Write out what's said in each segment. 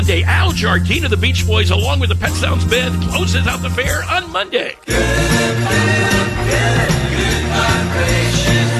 Monday, Al Jardine of the Beach Boys, along with the Pet Sounds Band, closes out the fair on Monday. Good vibrations.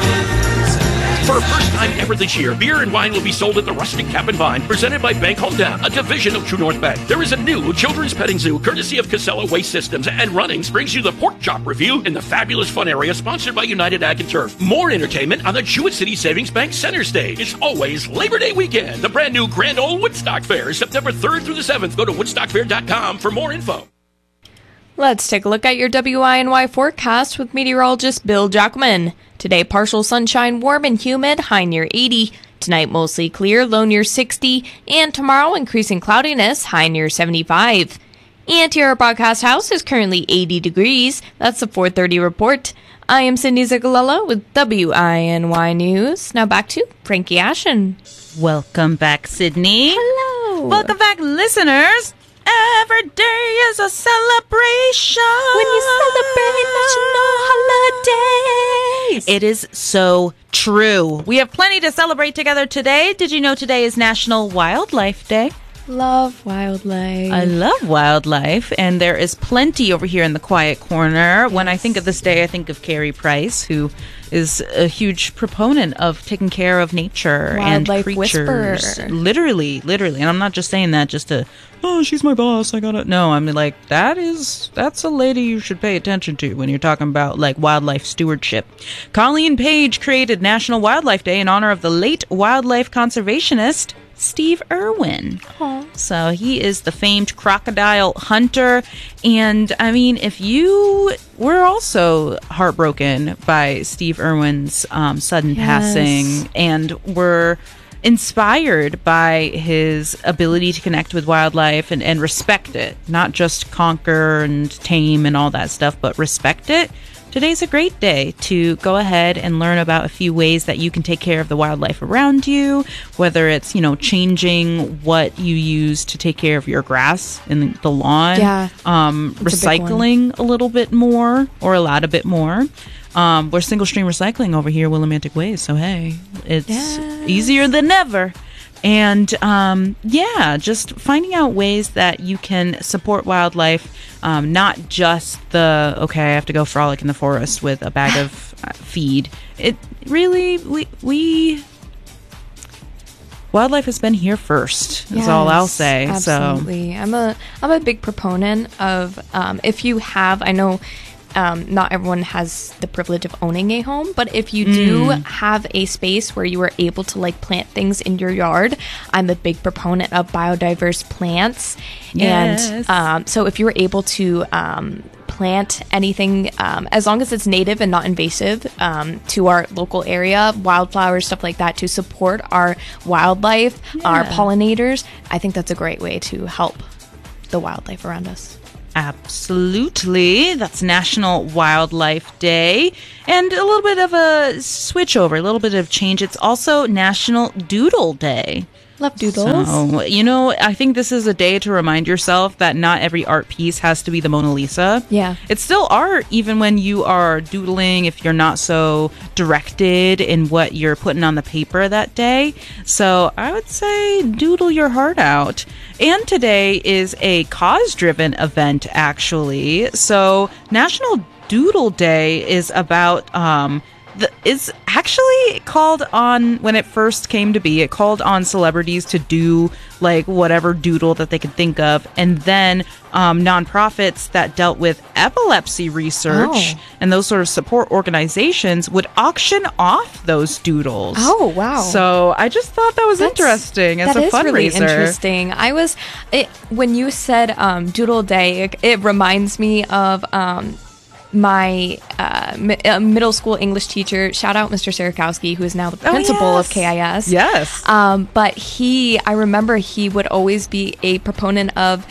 For first time ever this year, beer and wine will be sold at the Rustic Cap and Vine, presented by Bank Hometown, a division of True North Bank. There is a new children's petting zoo, courtesy of Casella Waste Systems, and Runnings brings you the Pork Chop Review in the fabulous fun area, sponsored by United Ag and Turf. More entertainment on the Jewett City Savings Bank Center Stage. It's always Labor Day weekend. The brand new Grand Ole Woodstock Fair, September 3rd through the 7th. Go to woodstockfair.com for more info. Let's take a look at your WINY forecast with meteorologist Bill Jackman. Today, partial sunshine, warm and humid, high near 80. Tonight, mostly clear, low near 60. And tomorrow, increasing cloudiness, high near 75. And here at Broadcast House is currently 80 degrees. That's the 4:30 report. I am Cindy Zigalella with WINY News. Now back to Frankie Ashen. Welcome back, Sydney. Hello. Welcome back, listeners. Every day is a celebration. When you celebrate national holidays. It is so true. We have plenty to celebrate together today. Did you know today is National Wildlife Day? Love wildlife. I love wildlife, and there is plenty over here in the quiet corner. Yes. When I think of this day, I think of Carrie Price, who is a huge proponent of taking care of nature wildlife and creatures. Whisperer. Literally. And I'm not just saying that just to, oh, she's my boss, I gotta. No, I mean, like, that's a lady you should pay attention to when you're talking about, like, wildlife stewardship. Colleen Page created National Wildlife Day in honor of the late wildlife conservationist Steve Irwin. Aww. So he is the famed crocodile hunter. And I mean, if you were also heartbroken by Steve Irwin's sudden passing and were inspired by his ability to connect with wildlife and respect it, not just conquer and tame and all that stuff, but respect it. Today's a great day to go ahead and learn about a few ways that you can take care of the wildlife around you, whether it's, changing what you use to take care of your grass in the lawn, recycling a little bit more or a lot a bit more. We're single stream recycling over here, Willimantic Ways, so hey, it's easier than ever. And just finding out ways that you can support wildlife, not just I have to go frolic in the forest with a bag of feed. It really, wildlife has been here first. That's all I'll say. Absolutely. So I'm a big proponent of if you have, I know. Not everyone has the privilege of owning a home, but if you do have a space where you are able to plant things in your yard, I'm a big proponent of biodiverse plants. Yes. And so if you were able to plant anything, as long as it's native and not invasive, to our local area, wildflowers, stuff like that, to support our wildlife, our pollinators, I think that's a great way to help the wildlife around us. Absolutely. That's National Wildlife Day. And a little bit of a switch over, a little bit of change. It's also National Doodle Day. Love doodles. So, I think this is a day to remind yourself that not every art piece has to be the Mona Lisa. Yeah. It's still art, even when you are doodling, if you're not so directed in what you're putting on the paper that day. So I would say doodle your heart out. And today is a cause-driven event, actually. So National Doodle Day is about... it's actually called on, when it first came to be, it called on celebrities to do whatever doodle that they could think of. And then nonprofits that dealt with epilepsy research and those sort of support organizations would auction off those doodles. Oh, wow. So I just thought that was interesting as a fundraiser. That is really interesting. When you said Doodle Day, it reminds me of... my middle school English teacher, shout out Mr. Sarakowski, who is now the principal of KIS. Yes. But I remember he would always be a proponent of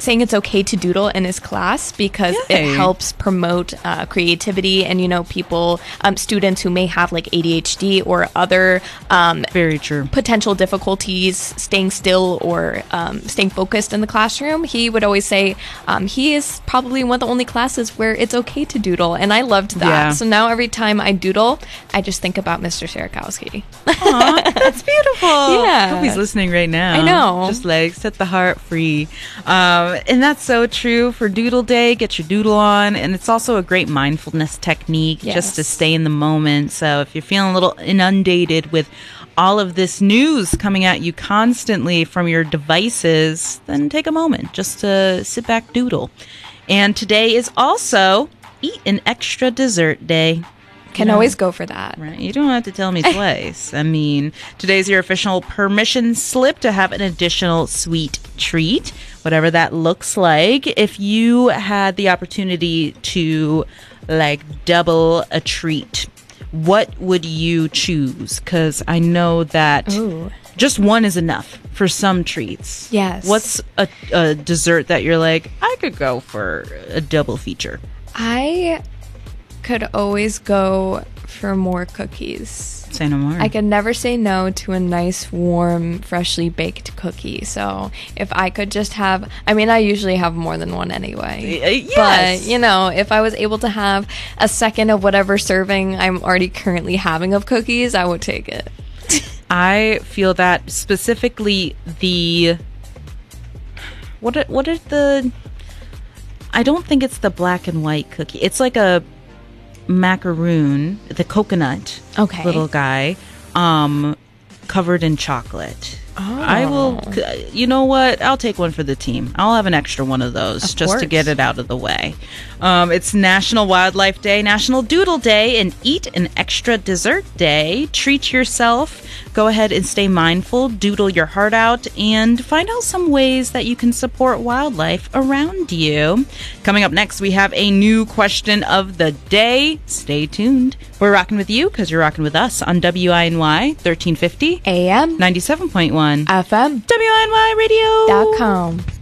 saying it's okay to doodle in his class because Yay. it helps promote creativity and, people, students who may have like ADHD or other Very true. potential difficulties staying still or staying focused in the classroom. He would always say he is probably one of the only classes where it's okay to doodle, and I loved that. Yeah. So now every time I doodle, I just think about Mr. Sierakowski. Aw, that's beautiful. Yeah. I hope he's listening right now. I know. Just like set the heart free. And that's so true for Doodle Day. Get your doodle on. And it's also a great mindfulness technique just to Yes. stay in the moment. So if you're feeling a little inundated with all of this news coming at you constantly from your devices, then take a moment just to sit back, doodle. And today is also Eat an Extra Dessert Day. Can always go for that. Right. You don't have to tell me twice. I mean, today's your official permission slip to have an additional sweet treat, whatever that looks like. If you had the opportunity to like double a treat, what would you choose? Because I know that just one is enough for some treats. Yes. What's a dessert that you're like, I could go for a double feature? I could always go for more cookies. Say no more. I could never say no to a nice, warm, freshly baked cookie. So if I could just have, I mean, I usually have more than one anyway. Yes. But, if I was able to have a second of whatever serving I'm already currently having of cookies, I would take it. I feel that specifically what are the I don't think it's the black and white cookie. It's like a macaroon, the coconut Okay. little guy, covered in chocolate. I will, you know what? I'll take one for the team. I'll have an extra one of those Of just to course. get it out of the way. It's National Wildlife Day, National Doodle Day, and Eat an Extra Dessert Day. Treat yourself. Go ahead and stay mindful. Doodle your heart out and find out some ways that you can support wildlife around you. Coming up next, we have a new question of the day. Stay tuned. We're rocking with you because you're rocking with us on WINY 1350 AM 97.1 FM WINY Radio. .com.